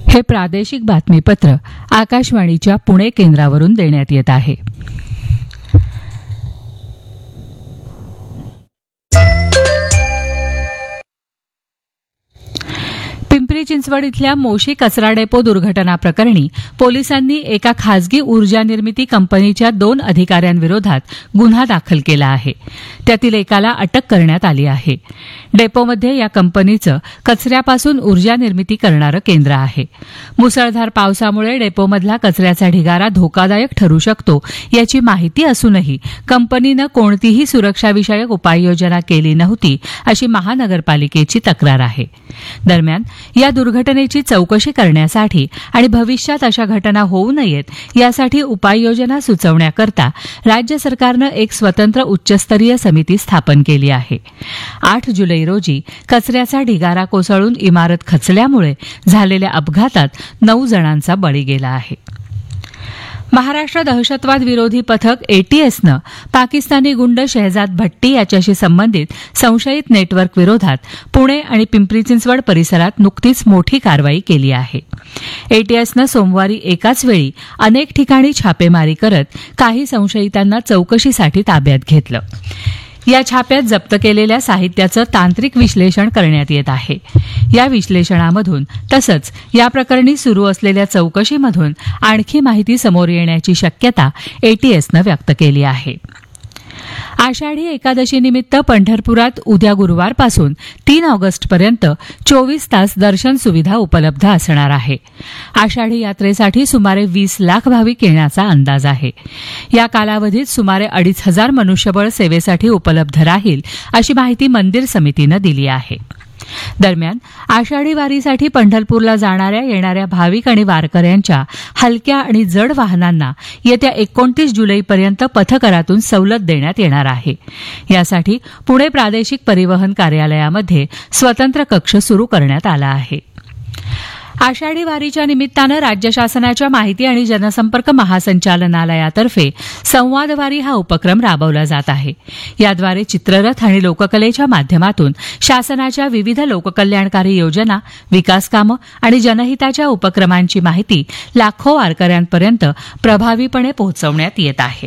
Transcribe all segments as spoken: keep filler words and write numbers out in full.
हे प्रादेशिक बातमीपत्र आकाशवाणीच्या पुणे केंद्रावरून देण्यात येत आहे. पिंपरी चिंचवड इथल्या मोशी कचरा डेपो दुर्घटना प्रकरणी पोलिसांनी एका खासगी ऊर्जा निर्मिती कंपनीच्या दोन अधिकाऱ्यांविरोधात गुन्हा दाखल केला आहे. त्यातील एकाला अटक करण्यात आली आहे. डेपोमध्ये या कंपनीचं कचऱ्यापासून ऊर्जा निर्मिती करणारं केंद्र आहे. मुसळधार पावसामुळे डेपोमधला कचऱ्याचा ढिगारा धोकादायक ठरू शकतो याची माहिती असूनही कंपनीनं कोणतीही सुरक्षाविषयक उपाययोजना केली नव्हती अशी महानगरपालिकेची तक्रार आहे. दरम्यान या दुर्घटनेची चौकशी करण्यासाठी आणि भविष्यात अशा घटना होऊ नयेत यासाठी उपाययोजना सुचवण्याकरता राज्य सरकारनं एक स्वतंत्र उच्चस्तरीय समिती स्थापन केली आहे. आठ जुलै रोजी कचऱ्याचा ढिगारा कोसळून इमारत खचल्यामुळे झालेल्या अपघातात नऊ जणांचा बळी गेला आहे. महाराष्ट्र दहशतवाद विरोधी पथक एटीएसनं पाकिस्तानी गुंड शहजाद भट्टी याच्याशी संबंधित संशयित नेटवर्क विरोधात पुणे आणि पिंपरी चिंचवड परिसरात नुकतीच मोठी कारवाई केली आहे. एटीएसनं सोमवारी एकाच वेळी अनेक ठिकाणी छापेमारी करत काही संशयितांना चौकशीसाठी ताब्यात घेतलं. या छाप्यात जप्त केलेल्या साहित्याचं तांत्रिक विश्लेषण करण्यात येत आहे. या विश्लेषणामधून तसंच या प्रकरणी सुरू असलेल्या चौकशीमधून आणखी माहिती समोर येण्याची शक्यता एटीएसनं व्यक्त केली आहे. आषाढी एकादशीनिमित्त पंढरपुरात उद्या गुरुवारपासून तीन ऑगस्टपर्यंत चोवीस तास दर्शन सुविधा उपलब्ध असणार आहे. आषाढी यात्रेसाठी सुमारे वीस लाख भाविक येण्याचा अंदाज आहे. या कालावधीत सुमारे अडीच हजार मनुष्यबळ सेवेसाठी उपलब्ध राहील अशी माहिती मंदिर समितीनं दिली आहे. दरम्यान आषाढी वारीसाठी पंढरपूरला जाणाऱ्या येणाऱ्या भाविक आणि वारकऱ्यांच्या हलक्या आणि जड वाहनांना येत्या एकोणतीस जुलैपर्यंत पथकरातून सवलत देण्यात येणार आहे. यासाठी पुणे प्रादेशिक परिवहन कार्यालयामध्ये स्वतंत्र कक्ष सुरू करण्यात आला आहे. आषाढी वारीच्या निमित्तानं राज्य शासनाच्या माहिती आणि जनसंपर्क महासंचालनालयातर्फे संवाद वारी हा उपक्रम राबवला जात आहे. याद्वारे चित्ररथ आणि लोककलेच्या माध्यमातून शासनाच्या विविध लोककल्याणकारी योजना, विकासकामं आणि जनहिताच्या उपक्रमांची माहिती लाखो वारकऱ्यांपर्यंत प्रभावीपणे पोहोचवण्यात येत आहे.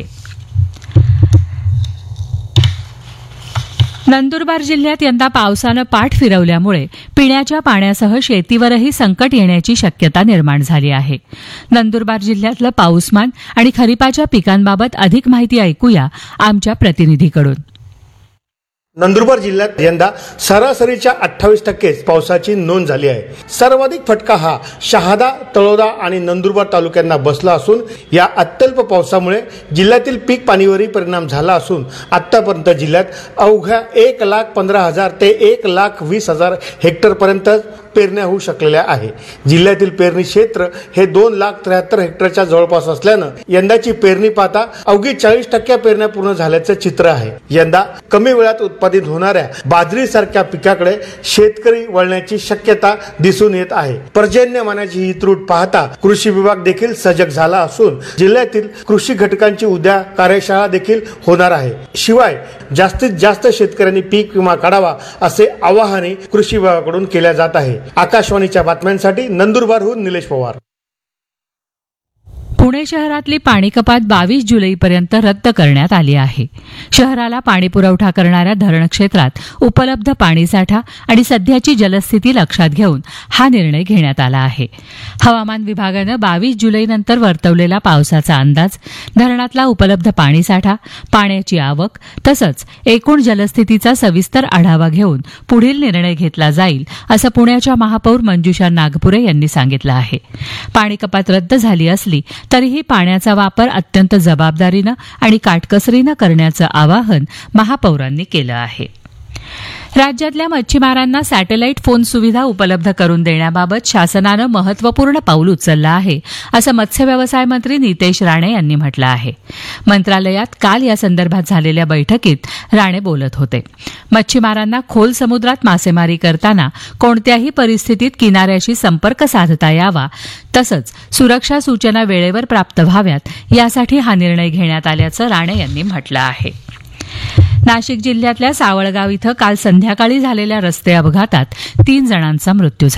नंदुरबार जिल्ह्यात यंदा पावसानं पाठ फिरवल्यामुळे पिण्याच्या पाण्यासह शेतीवरही संकट येण्याची शक्यता निर्माण झाली आहे. नंदुरबार जिल्ह्यातलं पाऊसमान आणि खरीपाच्या पिकांबाबत अधिक माहिती ऐकूया आमच्या प्रतिनिधीकडून. नंदुरबार जिल्ह्यात यंदा सरासरीच्या अठ्ठावीस टक्केच पावसाची नोंद झाली आहे. सर्वाधिक फटका हा शहादा, तळोदा आणि नंदुरबार तालुक्यांना बसला असून या अत्यल्प पावसामुळे जिल्ह्यातील पीक पाणीवरही परिणाम झाला असून आतापर्यंत जिल्ह्यात अवघ्या एक लाख पंधरा हजार ते एक लाख वीस हजार हेक्टरपर्यंत पेरण्या होऊ शकलेल्या आहे. जिल्ह्यातील पेरणी क्षेत्र हे दोन लाख त्र्याहत्तर हेक्टरच्या जवळपास असल्यानं यंदाची पेरणी पाहता अवघी चाळीस टक्के पेरण्या पूर्ण झाल्याचं चित्र आहे. यंदा कमी वेळात उत्पादित होणाऱ्या बाजरी सारख्या पिकाकडे शेतकरी वळण्याची शक्यता दिसून येत आहे. पर्जन्यमानाची ही त्रूट पाहता कृषी विभाग देखील सजग झाला असून जिल्ह्यातील कृषी घटकांची उद्या कार्यशाळा देखील होणार आहे. शिवाय जास्तीत जास्त शेतकऱ्यांनी पीक विमा काढावा असे आवाहनही कृषी विभागाकडून केले जात आहे. आकाशवाणीच्या बातम्यांसाठी नंदुरबारहून निलेश पवार. पुणे शहरातली पाणी कपात बावीस जुलैपर्यंत रद्द करण्यात आली आहे. शहराला पाणी पुरवठा करणाऱ्या धरण क्षेत्रात उपलब्ध पाणीसाठा आणि सध्याची जलस्थिती लक्षात घेऊन हा निर्णय घेण्यात आला आहे. हवामान विभागानं बावीस जुलैनंतर वर्तवलेला पावसाचा अंदाज, धरणातला उपलब्ध पाणीसाठा, पाण्याची आवक तसंच एकूण जलस्थितीचा सविस्तर आढावा घेऊन पुढील निर्णय घेतला जाईल असं पुण्याच्या महापौर मंजुषा नागपुरे यांनी सांगितलं आहे. पाणी कपात रद्द झाली असली तरीही पाण्याचा वापर अत्यंत जबाबदारीनं आणि काटकसरीनं करण्याचं आवाहन महापौरांनी केलं आहे. राज्यातल्या मच्छीमारांना सॅटेलाईट फोन सुविधा उपलब्ध करून देण्याबाबत शासनानं महत्वपूर्ण पाऊल उचललं आहे असं मत्स्य व्यवसाय मंत्री नितेश राणे यांनी म्हटलं आहे. मंत्रालयात काल या संदर्भात झालेल्या बैठकीत राणे बोलत होते. मच्छीमारांना खोल समुद्रात मासेमारी करताना कोणत्याही परिस्थितीत किनाऱ्याशी संपर्क साधता यावा तसंच सुरक्षा सूचना वेळेवर प्राप्त व्हाव्यात यासाठी हा निर्णय घेण्यात आल्याचं राणे यांनी म्हटलं आहे. नाशिक जिल्ह्यातल्या सावळगाव इथं काल संध्याकाळी झालेल्या रस्ते अपघातात तीन जणांचा मृत्यू झाला.